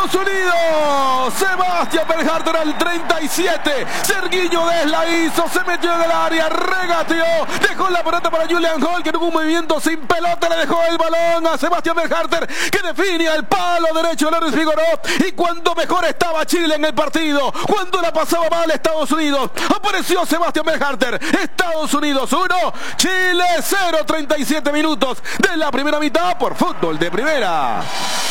Estados Unidos. Sebastián Berhalter al 37. Serguiño Dest la hizo, se metió en el área, regateó, dejó la pelota para Julian Hall, que en un movimiento sin pelota le dejó el balón a Sebastián Berhalter, que define al palo derecho de Loris Figueroa. Y cuando mejor estaba Chile en el partido, cuando la pasaba mal Estados Unidos, apareció Sebastián Berhalter. Estados Unidos 1, Chile 0, 37 minutos de la primera mitad por Fútbol de Primera.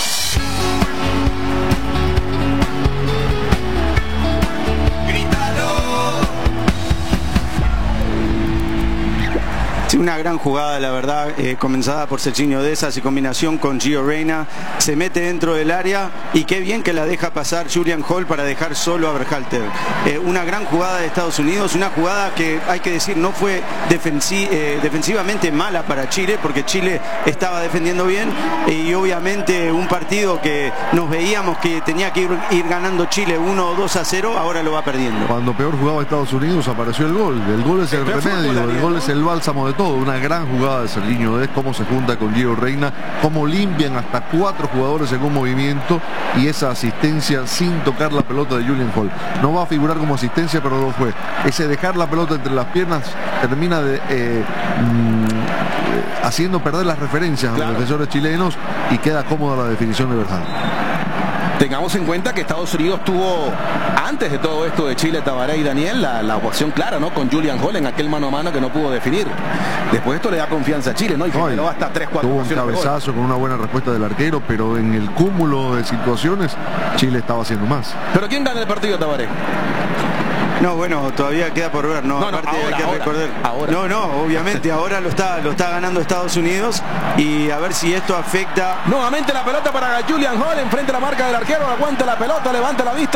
Sí, una gran jugada, la verdad, comenzada por Sergiño Dest, hace combinación con Gio Reyna, se mete dentro del área y qué bien que la deja pasar Julian Hall para dejar solo a Berhalter. Una gran jugada de Estados Unidos, una jugada que hay que decir no fue defensivamente mala para Chile, porque Chile estaba defendiendo bien y obviamente un partido que nos veíamos que tenía que ir ganando Chile 1 o 2-0, ahora lo va perdiendo. Cuando peor jugaba Estados Unidos apareció el gol es el remedio, el gol es el bálsamo de todo. Una gran jugada de Sergiño Dest, cómo se junta con Gio Reyna, cómo limpian hasta 4 jugadores en un movimiento, y esa asistencia sin tocar la pelota de Julian Hall. No va a figurar como asistencia, pero lo fue. Ese dejar la pelota entre las piernas termina haciendo perder las referencias a los defensores chilenos y queda cómoda la definición de Berhalter. Tengamos en cuenta que Estados Unidos tuvo, antes de todo esto de Chile, Tabaré y Daniel, la opción clara, ¿no? Con Julian Hall en aquel mano a mano que no pudo definir. Después esto le da confianza a Chile, ¿no? Y generó hasta 3-4. Tuvo un cabezazo con una buena respuesta del arquero, pero en el cúmulo de situaciones Chile estaba haciendo más. ¿Pero quién gana el partido, Tabaré? No, bueno, todavía queda por ver, ¿no? Aparte hay que recordar. No, obviamente ahora lo está ganando Estados Unidos, y a ver si esto afecta. Nuevamente la pelota para Julian Hall, enfrente a la marca del arquero, aguanta la pelota, levanta la vista.